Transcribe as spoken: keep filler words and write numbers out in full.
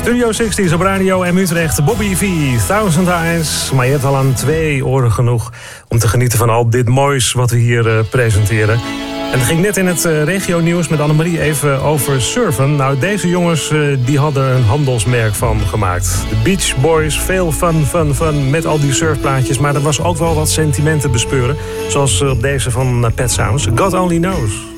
Studio zestig op Radio M Utrecht. Bobby V, Thousand Eyes. Maar je hebt al aan twee oren genoeg om te genieten van al dit moois wat we hier uh, presenteren. En het ging net in het uh, regionieuws met Annemarie even over surfen. Nou, deze jongens uh, die hadden een handelsmerk van gemaakt. De Beach Boys, veel fun, fun, fun met al die surfplaatjes. Maar er was ook wel wat sentiment te bespeuren. Zoals uh, op deze van uh, Pet Sounds. God Only Knows.